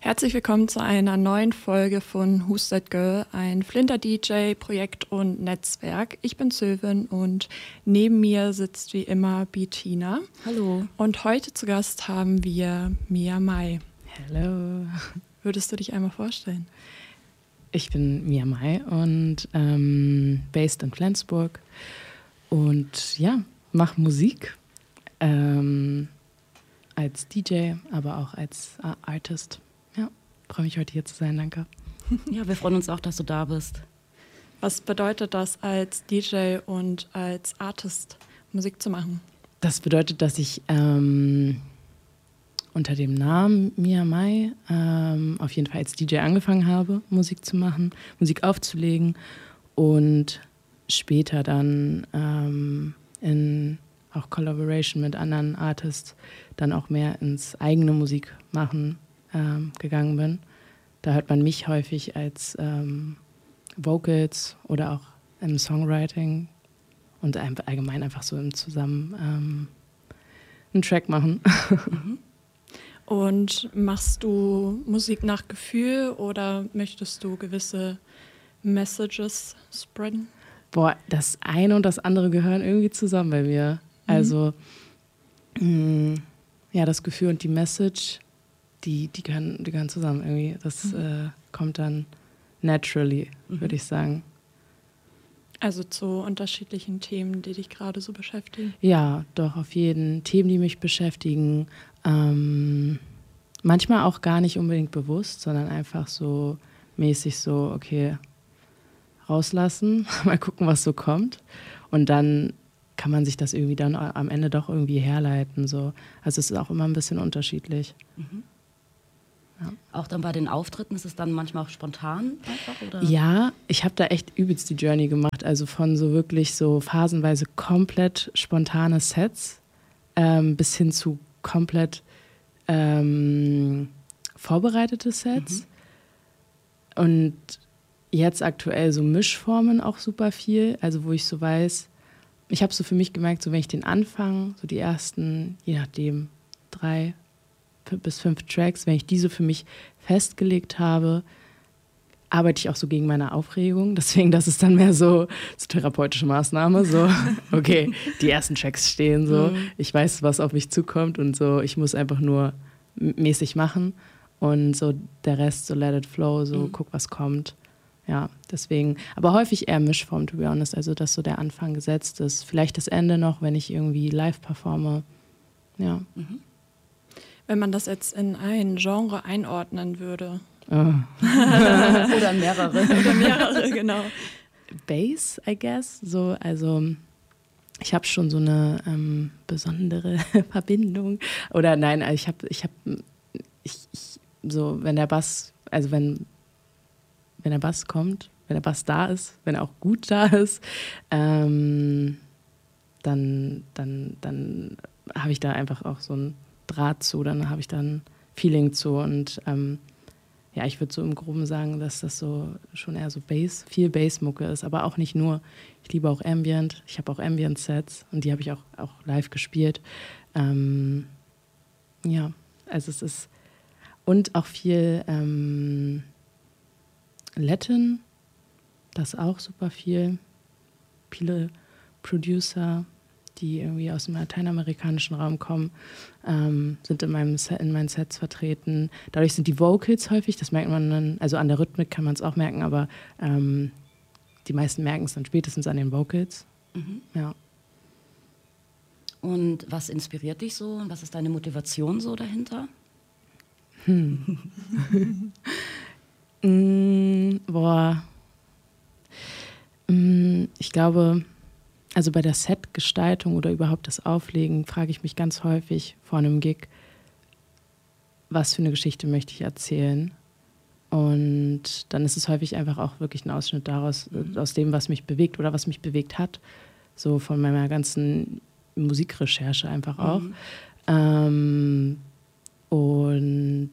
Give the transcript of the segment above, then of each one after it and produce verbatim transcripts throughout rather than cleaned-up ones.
Herzlich willkommen zu einer neuen Folge von Who's That Girl, ein Flinter-D J-Projekt und Netzwerk. Ich bin Sylvan und neben mir sitzt wie immer Bettina. Hallo. Und heute zu Gast haben wir Mia Mai. Hallo. Würdest du dich einmal vorstellen? Ich bin Mia Mai und ähm, based in Flensburg und ja, mache Musik ähm, als D J, aber auch als äh, Artist. Ja, freue mich heute hier zu sein, danke. Ja, wir freuen uns auch, dass du da bist. Was bedeutet das als D J und als Artist Musik zu machen? Das bedeutet, dass ich ähm, unter dem Namen Mia Mai ähm, auf jeden Fall als D J angefangen habe, Musik zu machen, Musik aufzulegen und später dann ähm, in auch Collaboration mit anderen Artists dann auch mehr ins eigene Musik machen ähm, gegangen bin. Da hört man mich häufig als ähm, Vocals oder auch im Songwriting und allgemein einfach so im Zusammen ähm, einen Track machen. Mhm. Und machst du Musik nach Gefühl oder möchtest du gewisse Messages spreaden? Boah, das eine und das andere gehören irgendwie zusammen bei mir. Mhm. Also, mh, ja, das Gefühl und die Message, die, die, gehören, die gehören zusammen irgendwie. Das mhm. äh, kommt dann naturally, mhm. würde ich sagen. Also zu unterschiedlichen Themen, die dich gerade so beschäftigen? Ja, doch, auf jeden. Themen, die mich beschäftigen. Ähm, manchmal auch gar nicht unbedingt bewusst, sondern einfach so mäßig so, okay, rauslassen, mal gucken, was so kommt. Und dann kann man sich das irgendwie dann am Ende doch irgendwie herleiten. So. Also es ist auch immer ein bisschen unterschiedlich. Mhm. Ja. Auch dann bei den Auftritten, ist es dann manchmal auch spontan einfach? Oder? Ja, ich habe da echt übelst die Journey gemacht. Also von so wirklich so phasenweise komplett spontane Sets ähm, bis hin zu komplett ähm, vorbereitete Sets. Mhm. Und jetzt aktuell so Mischformen auch super viel. Also wo ich so weiß, ich habe so für mich gemerkt, so wenn ich den Anfang, so die ersten, je nachdem, drei bis fünf Tracks, wenn ich diese für mich festgelegt habe, arbeite ich auch so gegen meine Aufregung. Deswegen, das ist dann mehr so, so therapeutische Maßnahme. So, okay, die ersten Tracks stehen so. Mhm. Ich weiß, was auf mich zukommt und so. Ich muss einfach nur mäßig machen und so der Rest, so let it flow, so mhm. guck, was kommt. Ja, deswegen. Aber häufig eher Mischform, to be honest. Also, dass so der Anfang gesetzt ist. Vielleicht das Ende noch, wenn ich irgendwie live performe. Ja. Mhm. Wenn man das jetzt in ein Genre einordnen würde. Oh. Oder mehrere. Oder mehrere, genau. Bass, I guess. So, also ich habe schon so eine ähm, besondere Verbindung. Oder nein, ich habe, ich habe, ich, ich, so, wenn der Bass, also wenn, wenn der Bass kommt, wenn der Bass da ist, wenn er auch gut da ist, ähm, dann, dann, dann habe ich da einfach auch so ein Draht zu, dann habe ich dann Feeling zu und ähm, ja, ich würde so im Groben sagen, dass das so schon eher so Bass, viel Bass-Mucke ist, aber auch nicht nur. Ich liebe auch Ambient, ich habe auch Ambient-Sets und die habe ich auch, auch live gespielt. Ähm, ja, also es ist und auch viel ähm, Latin, das auch super viel. Viele Producer, die irgendwie aus dem lateinamerikanischen Raum kommen, ähm, sind in, meinem Set, in meinen Sets vertreten. Dadurch sind die Vocals häufig, das merkt man dann, also an der Rhythmik kann man es auch merken, aber ähm, die meisten merken es dann spätestens an den Vocals. Mhm. Ja. Und was inspiriert dich so und was ist deine Motivation so dahinter? Hm. mm, boah. Mm, ich glaube, also bei der Setgestaltung oder überhaupt das Auflegen frage ich mich ganz häufig vor einem Gig, was für eine Geschichte möchte ich erzählen? Und dann ist es häufig einfach auch wirklich ein Ausschnitt daraus, mhm. aus dem, was mich bewegt oder was mich bewegt hat. So von meiner ganzen Musikrecherche einfach auch. Mhm. Ähm, und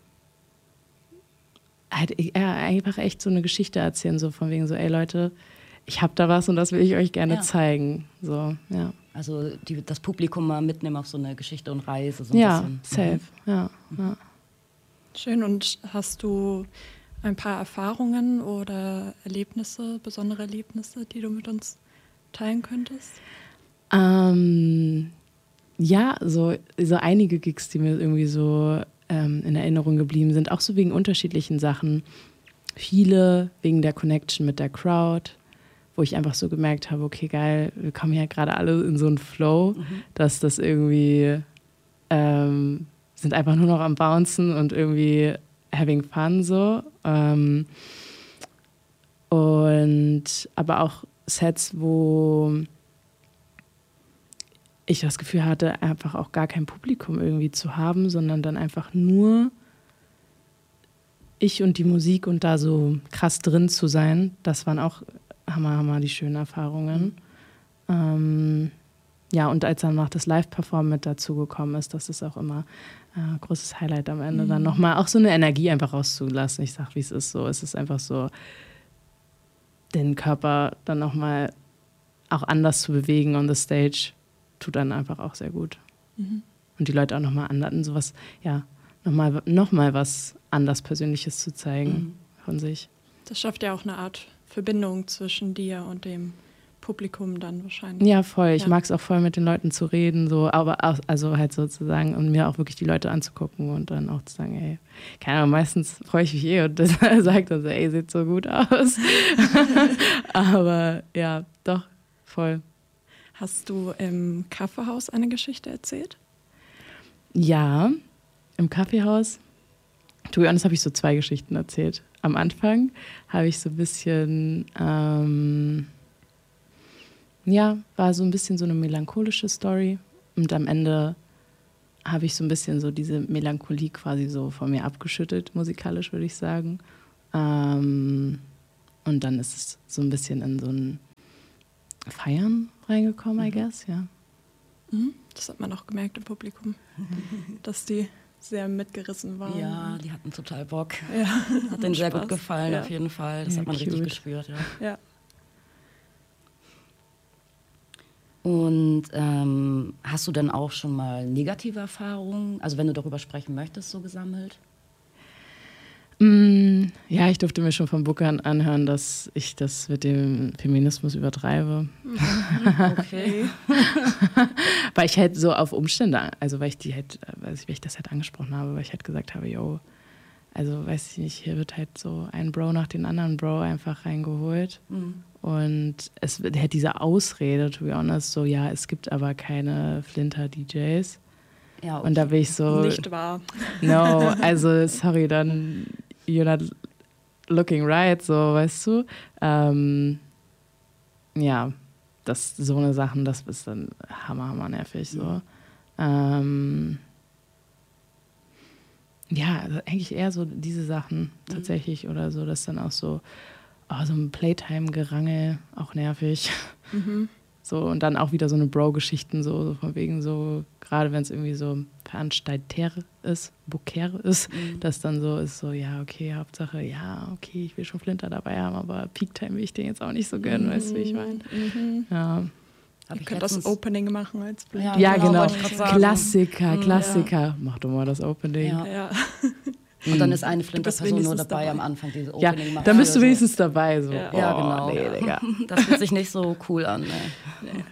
halt ja, einfach echt so eine Geschichte erzählen, so von wegen so, ey Leute, ich habe da was und das will ich euch gerne ja. zeigen. So, ja. Also die, das Publikum mal mitnehmen auf so eine Geschichte und Reise. So ein ja, bisschen. safe. Mhm. Ja, ja. Schön. Und hast du ein paar Erfahrungen oder Erlebnisse, besondere Erlebnisse, die du mit uns teilen könntest? Ähm, ja, so, so einige Gigs, die mir irgendwie so ähm, in Erinnerung geblieben sind, auch so wegen unterschiedlichen Sachen. Viele wegen der Connection mit der Crowd, wo ich einfach so gemerkt habe, okay, geil, wir kommen ja gerade alle in so einen Flow, mhm. dass das irgendwie ähm, sind einfach nur noch am Bouncen und irgendwie having fun so. Ähm, und aber auch Sets, wo ich das Gefühl hatte, einfach auch gar kein Publikum irgendwie zu haben, sondern dann einfach nur ich und die Musik und da so krass drin zu sein. Das waren auch hammer, hammer die schönen Erfahrungen. Mhm. Ähm, ja, und als dann noch das Live-Performen mit dazu gekommen ist, das ist auch immer ein äh, großes Highlight am Ende, mhm. dann nochmal auch so eine Energie einfach rauszulassen. Ich sag, wie es ist so. Es ist einfach so, den Körper dann nochmal auch anders zu bewegen on the stage, tut dann einfach auch sehr gut. Mhm. Und die Leute auch nochmal anderen, sowas, ja, nochmal noch mal was anders Persönliches zu zeigen mhm. von sich. Das schafft ja auch eine Art Verbindung zwischen dir und dem Publikum dann wahrscheinlich. Ja, voll. Ich ja. mag es auch voll, mit den Leuten zu reden, so, aber auch, also halt sozusagen, und mir auch wirklich die Leute anzugucken und dann auch zu sagen, ey, keine Ahnung, meistens freue ich mich eh und das sagt dann so, ey, sieht so gut aus. Aber ja, doch, voll. Hast du im Kaffeehaus eine Geschichte erzählt? Ja, im Kaffeehaus. To be honest, habe ich so zwei Geschichten erzählt. Am Anfang habe ich so ein bisschen, ähm, ja, war so ein bisschen so eine melancholische Story. Und am Ende habe ich so ein bisschen so diese Melancholie quasi so von mir abgeschüttet, musikalisch würde ich sagen. Ähm, und dann ist es so ein bisschen in so ein Feiern reingekommen, I guess, ja. Das hat man auch gemerkt im Publikum, dass die sehr mitgerissen waren. Ja, die hatten total Bock. Ja. Hat denen sehr Spaß. gut gefallen, ja. auf jeden Fall. Das ja, hat man cute. richtig gespürt, ja. ja. Und ähm, hast du denn auch schon mal negative Erfahrungen, also wenn du darüber sprechen möchtest, so gesammelt? Mm, ja, ich durfte mir schon von Bookern anhören, dass ich das mit dem Feminismus übertreibe. Okay. Weil ich halt so auf Umstände, also weil ich die halt, weil ich das halt angesprochen habe, weil ich halt gesagt habe, yo, also weiß ich nicht, hier wird halt so ein Bro nach den anderen Bro einfach reingeholt. Mhm. Und es wird halt diese Ausrede, to be honest, so ja, es gibt aber keine Flinter-D Js. Ja, okay. Und da bin ich so... Nicht wahr. No, also sorry, dann you're not looking right, so, weißt du. Ähm, ja, das so eine Sachen, das ist dann hammer, hammer nervig, so. Mhm. Ähm, ja, also eigentlich eher so diese Sachen tatsächlich mhm. oder so, das dann auch so, oh, so ein Playtime-Gerangel, auch nervig. Mhm. So, und dann auch wieder so eine Bro-Geschichten, so, so von wegen so, gerade wenn es irgendwie so Veranstalter ist, Booker ist, mhm. das dann so ist, so, ja, okay, Hauptsache, ja, okay, ich will schon Flinter dabei haben, aber Peak-Time will ich den jetzt auch nicht so gönnen, mhm. weißt du, wie ich meine? Mhm. Ja. Ihr könnt das Opening machen als Flinter. Ja, ja, genau. genau. Klassiker, Klassiker. Ja. Mach doch mal das Opening. Ja. ja. Und dann ist eine Flinter-Person nur dabei, dabei am Anfang, diese Opening ja, macht. Da bist du wenigstens so. dabei. So. Ja, ja genau. Oh, nee, Digga. Das fühlt sich nicht so cool an. Nee. Nee.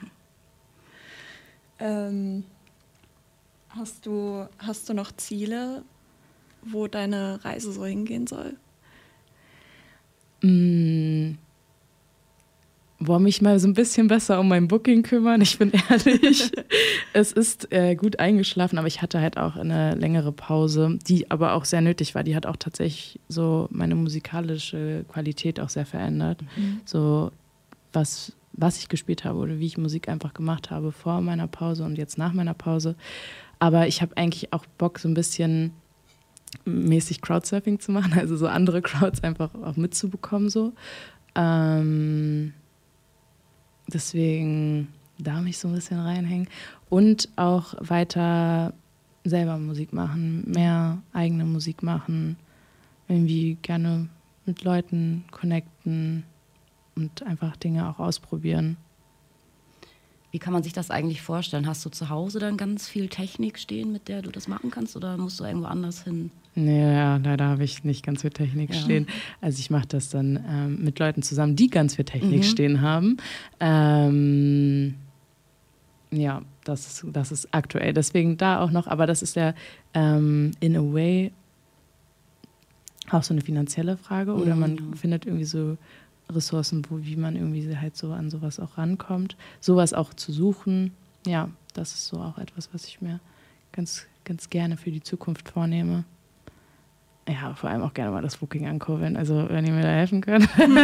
Ähm, hast du, hast du noch Ziele, wo deine Reise so hingehen soll? Mm. Boah, mich mal so ein bisschen besser um mein Booking kümmern, ich bin ehrlich. Es ist äh, gut eingeschlafen, aber ich hatte halt auch eine längere Pause, die aber auch sehr nötig war. Die hat auch tatsächlich so meine musikalische Qualität auch sehr verändert. Mhm. So was, was ich gespielt habe oder wie ich Musik einfach gemacht habe vor meiner Pause und jetzt nach meiner Pause. Aber ich habe eigentlich auch Bock, so ein bisschen mäßig Crowdsurfing zu machen, also so andere Crowds einfach auch mitzubekommen so. Ähm... Deswegen da mich so ein bisschen reinhängen und auch weiter selber Musik machen, mehr eigene Musik machen, irgendwie gerne mit Leuten connecten und einfach Dinge auch ausprobieren. Wie kann man sich das eigentlich vorstellen? Hast du zu Hause dann ganz viel Technik stehen, mit der du das machen kannst, oder musst du irgendwo anders hin? Nee, ja, leider habe ich nicht ganz viel Technik Ja. stehen. Also ich mache das dann ähm, mit Leuten zusammen, die ganz viel Technik Mhm. stehen haben. Ähm, ja, das ist, das ist aktuell. Deswegen da auch noch, aber das ist ja ähm, in a way auch so eine finanzielle Frage. Oder Mhm, man ja. findet irgendwie so Ressourcen, wo, wie man irgendwie halt so an sowas auch rankommt. Sowas auch zu suchen, ja, das ist so auch etwas, was ich mir ganz, ganz gerne für die Zukunft vornehme. Ja, vor allem auch gerne mal das Booking ankurbeln, also wenn ihr mir da helfen könnt.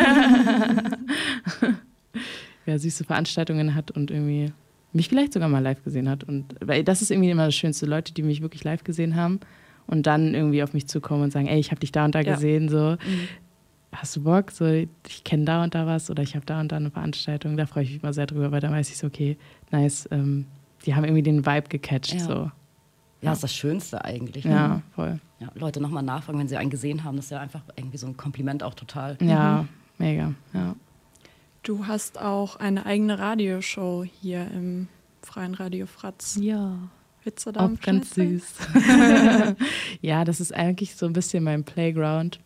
Wer süße Veranstaltungen hat und irgendwie mich vielleicht sogar mal live gesehen hat. Und weil das ist irgendwie immer das Schönste, Leute, die mich wirklich live gesehen haben und dann irgendwie auf mich zukommen und sagen, ey, ich habe dich da und da Ja. gesehen, so. Mhm. Hast du Bock? So, ich kenne da und da was oder ich habe da und da eine Veranstaltung. Da freue ich mich immer sehr drüber, weil dann weiß ich so, okay, nice. Ähm, die haben irgendwie den Vibe gecatcht. Ja. So. Ja, ist das Schönste eigentlich. Ne? Ja, voll. Ja, Leute nochmal nachfragen, wenn sie einen gesehen haben, das ist ja einfach irgendwie so ein Kompliment auch total. Ja, mega. Ja. Du hast auch eine eigene Radioshow hier im Freien Radio Fratz. Ja. Willst du da Auch am ganz Bescheid süß. Ja, das ist eigentlich so ein bisschen mein Playground.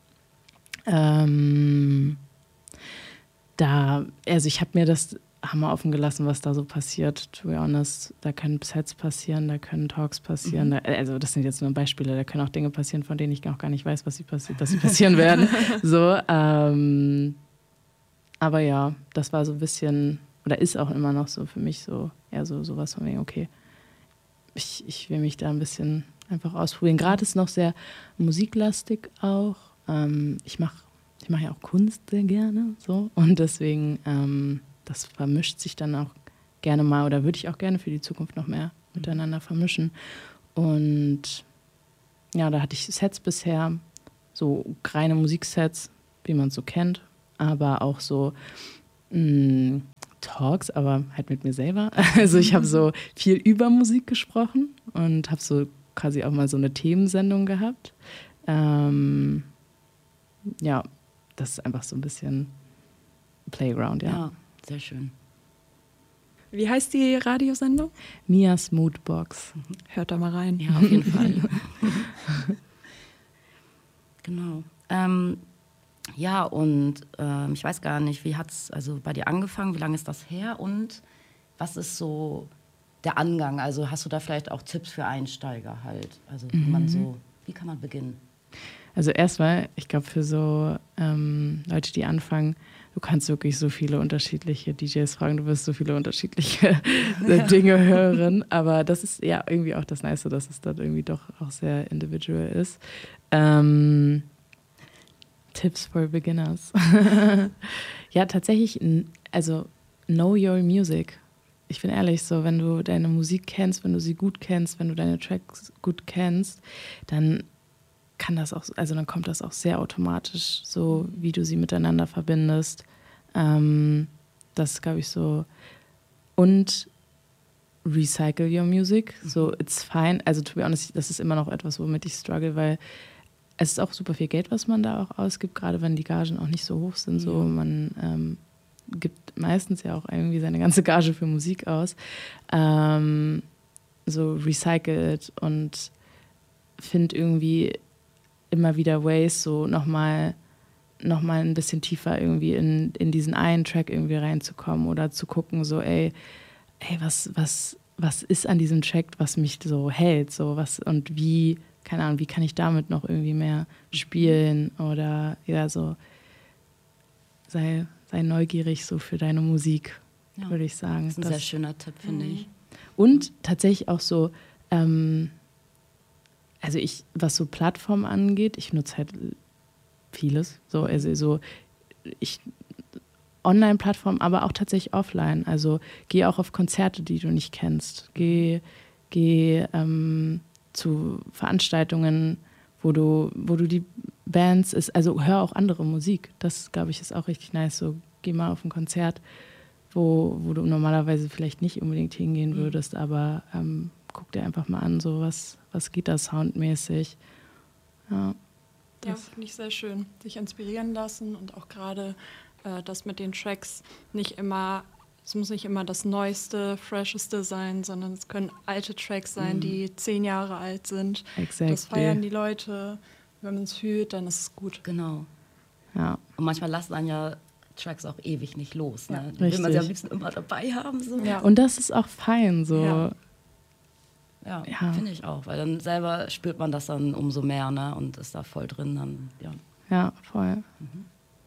Ähm, da, also ich habe mir das Hammer offen gelassen, was da so passiert, to be honest. Da können Sets passieren, da können Talks passieren. Mhm. Da, also das sind jetzt nur Beispiele, da können auch Dinge passieren, von denen ich auch gar nicht weiß, was sie passi- dass sie passieren werden. So, ähm, aber ja, das war so ein bisschen, oder ist auch immer noch so für mich so, eher so sowas von wegen, okay, ich, ich will mich da ein bisschen einfach ausprobieren. Gerade ist noch sehr musiklastig auch. Ähm, ich mache ich mach ja auch Kunst sehr gerne, so. Und deswegen, ähm, das vermischt sich dann auch gerne mal, oder würde ich auch gerne für die Zukunft noch mehr miteinander vermischen. Und ja, da hatte ich Sets bisher, so reine Musiksets, wie man es so kennt, aber auch so mh, Talks, aber halt mit mir selber. Also ich habe so viel über Musik gesprochen und habe so quasi auch mal so eine Themensendung gehabt. Ähm, ja, das ist einfach so ein bisschen Playground, ja. Ja, sehr schön. Wie heißt die Radiosendung? Mias Moodbox. Hört da mal rein. Ja, auf jeden Fall. Genau. Ähm, ja, und ähm, ich weiß gar nicht, wie hat es also bei dir angefangen? Wie lange ist das her? Und was ist so der Angang? Also hast du da vielleicht auch Tipps für Einsteiger halt? Also wie man so, wie kann man beginnen? Also erstmal, ich glaube für so ähm, Leute, die anfangen, du kannst wirklich so viele unterschiedliche D Js fragen, du wirst so viele unterschiedliche ja. Dinge hören, aber das ist ja irgendwie auch das Nice, dass es dann irgendwie doch auch sehr individual ist. Ähm, Tipps for Beginners. Ja, tatsächlich, also know your music. Ich bin ehrlich, so wenn du deine Musik kennst, wenn du sie gut kennst, wenn du deine Tracks gut kennst, dann kann das auch, also dann kommt das auch sehr automatisch, so wie du sie miteinander verbindest. Ähm, das ist, glaube ich, so. Und recycle your music. So, it's fine. Also, to be honest, das ist immer noch etwas, womit ich struggle, weil es ist auch super viel Geld, was man da auch ausgibt, gerade wenn die Gagen auch nicht so hoch sind. So, man ähm, gibt meistens ja auch irgendwie seine ganze Gage für Musik aus. Ähm, so, recycle it und find irgendwie immer wieder Ways, so nochmal noch mal ein bisschen tiefer irgendwie in, in diesen einen Track irgendwie reinzukommen oder zu gucken, so, ey, ey, was, was, was ist an diesem Track, was mich so hält, so, was, und wie, keine Ahnung, wie kann ich damit noch irgendwie mehr spielen oder, ja, so, sei, sei neugierig so für deine Musik, ja, würde ich sagen. Das ist ein das, sehr schöner Tipp, finde ich. Und tatsächlich auch so, ähm, also ich, was so Plattformen angeht, ich nutze halt vieles. So, also so ich Online-Plattformen, aber auch tatsächlich offline. Also geh auch auf Konzerte, die du nicht kennst. Geh, geh ähm, zu Veranstaltungen, wo du, wo du die Bands ist, also hör auch andere Musik. Das, glaube ich, ist auch richtig nice. So, geh mal auf ein Konzert, wo, wo du normalerweise vielleicht nicht unbedingt hingehen würdest, aber ähm, guck dir einfach mal an, so was, was geht da soundmäßig. Ja, ja finde ich sehr schön. Sich inspirieren lassen und auch gerade äh, das mit den Tracks nicht immer es muss nicht immer das Neueste, Fresheste sein, sondern es können alte Tracks sein, mhm. die zehn Jahre alt sind. Exactly. Das feiern die Leute. Wenn man es fühlt, dann ist es gut. Genau. Ja. Und manchmal lassen dann ja Tracks auch ewig nicht los. Ne? Ja, Die will man sie am liebsten immer dabei haben. So. Ja. Und das ist auch fein. So. Ja, ja, ja. finde ich auch. Weil dann selber spürt man das dann umso mehr, ne? Und ist da voll drin. Dann, ja. ja, voll. Mhm.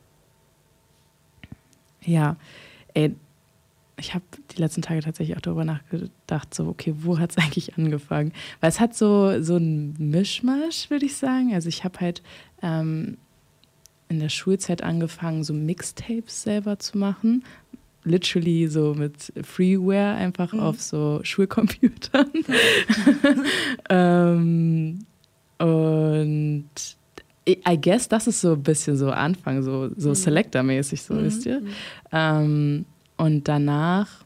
Ja, ey, ich habe die letzten Tage tatsächlich auch darüber nachgedacht, so, okay, wo hat es eigentlich angefangen? Weil es hat so, so ein Mischmasch, würde ich sagen. Also ich habe halt ähm, in der Schulzeit angefangen, so Mixtapes selber zu machen. Literally so mit Freeware, einfach mhm. auf so Schulcomputern. ähm, und I guess, das ist so ein bisschen so Anfang, so, so mhm. Selector-mäßig, so, mhm. wisst ihr? Mhm. Ähm, und danach,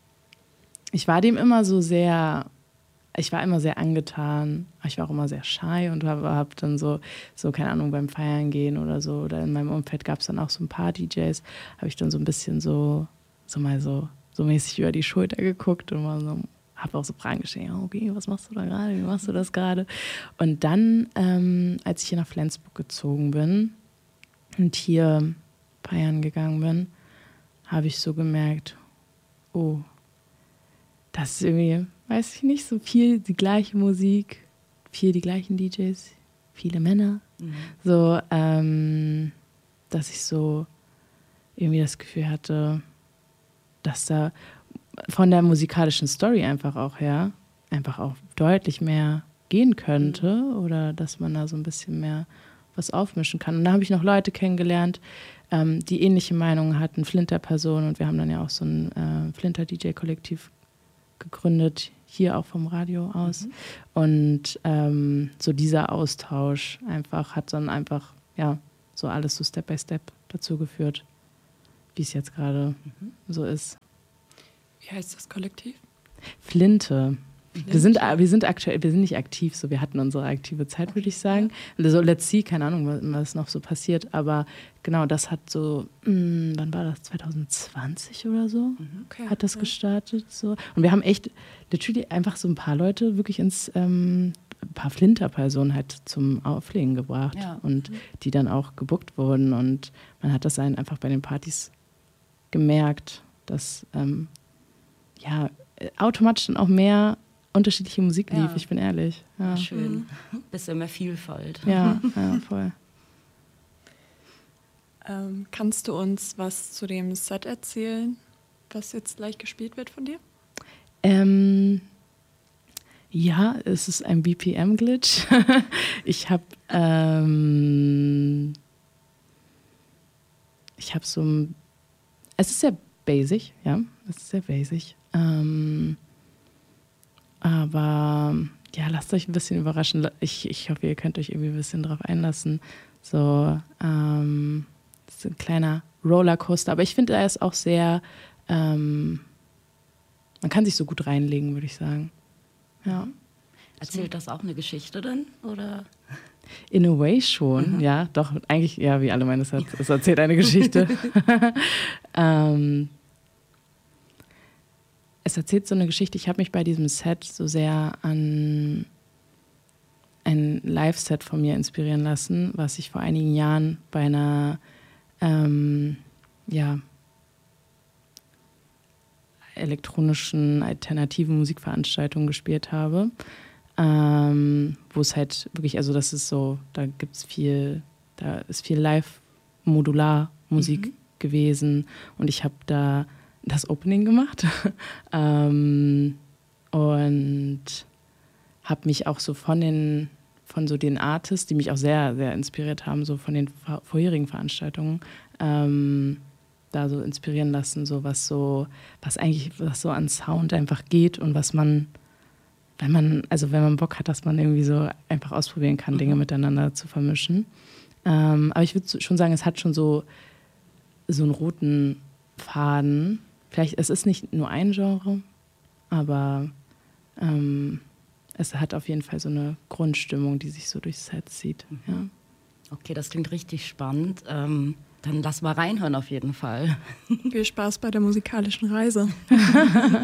ich war dem immer so sehr, ich war immer sehr angetan, ich war auch immer sehr shy und habe hab dann so, so, keine Ahnung, beim Feiern gehen oder so, oder in meinem Umfeld gab es dann auch so ein paar D Js, habe ich dann so ein bisschen so, so mal so, so mäßig über die Schulter geguckt und mal so, habe auch so Fragen gestellt, okay, was machst du da gerade, wie machst du das gerade? Und dann, ähm, als ich hier nach Flensburg gezogen bin und hier feiern gegangen bin, habe ich so gemerkt, oh, das ist irgendwie, weiß ich nicht, so viel die gleiche Musik, viel die gleichen D Js, viele Männer, mhm. so, ähm, dass ich so irgendwie das Gefühl hatte, dass da von der musikalischen Story einfach auch her einfach auch deutlich mehr gehen könnte mhm. oder dass man da so ein bisschen mehr was aufmischen kann. Und da habe ich noch Leute kennengelernt, ähm, die ähnliche Meinungen hatten, Flinter-Personen, und wir haben dann ja auch so ein äh, Flinter-D J-Kollektiv gegründet, hier auch vom Radio aus. Mhm. Und ähm, so dieser Austausch einfach hat dann einfach, ja, so alles so Step by Step dazu geführt, wie es jetzt gerade mhm. so ist. Wie heißt das Kollektiv? Flinte. Flinte. Wir sind, wir sind aktuell, wir sind nicht aktiv, so wir hatten unsere aktive Zeit, würde ich sagen. Also let's see, keine Ahnung, was, was noch so passiert, aber genau, das hat so, mh, wann war das, zwanzig zwanzig oder so, okay, hat das ja. gestartet. So. Und wir haben echt literally einfach so ein paar Leute wirklich ins, ähm, ein paar Flinter-Personen halt zum Auflegen gebracht ja. und mhm. die dann auch gebuckt wurden, und man hat das dann einfach bei den Partys gemerkt, dass ähm, ja, automatisch dann auch mehr unterschiedliche Musik lief, ja. ich bin ehrlich. Ja. Ja, schön. Mhm. Bisschen mehr Vielfalt. Ja, ja voll. Ähm, kannst du uns was zu dem Set erzählen, was jetzt gleich gespielt wird von dir? Ähm, ja, es ist ein B P M-Glitch. ich habe ähm, ich habe so ein, es ist sehr basic, ja, es ist sehr basic. Ähm, aber ja, lasst euch ein bisschen überraschen. Ich, ich hoffe, ihr könnt euch irgendwie ein bisschen drauf einlassen. So, ähm, das ist ein kleiner Rollercoaster, aber ich finde, er ist auch sehr, ähm, man kann sich so gut reinlegen, würde ich sagen. Ja. Erzählt das auch eine Geschichte dann, oder? In a way schon, mhm. ja, doch, eigentlich, ja, wie alle meine Sets, es erzählt eine Geschichte. ähm, Es erzählt so eine Geschichte. Ich habe mich bei diesem Set so sehr an ein Live-Set von mir inspirieren lassen, was ich vor einigen Jahren bei einer ähm, ja, elektronischen, alternativen Musikveranstaltung gespielt habe. Ähm, wo es halt wirklich, also das ist so, da gibt es viel, da ist viel Live-Modular-Musik mhm. gewesen, und ich habe da das Opening gemacht ähm, und habe mich auch so von den von so den Artists, die mich auch sehr, sehr inspiriert haben, so von den vorherigen Veranstaltungen, ähm, da so inspirieren lassen, so was so, was eigentlich, was so an Sound einfach geht und was man, wenn man, also wenn man Bock hat, dass man irgendwie so einfach ausprobieren kann, mhm. Dinge miteinander zu vermischen. Ähm, aber ich würde schon sagen, es hat schon so, so einen roten Faden. Vielleicht, es ist nicht nur ein Genre, aber ähm, es hat auf jeden Fall so eine Grundstimmung, die sich so durchs Set zieht. Mhm. Ja. Okay, das klingt richtig spannend. Ähm, dann lass mal reinhören auf jeden Fall. Viel Spaß bei der musikalischen Reise.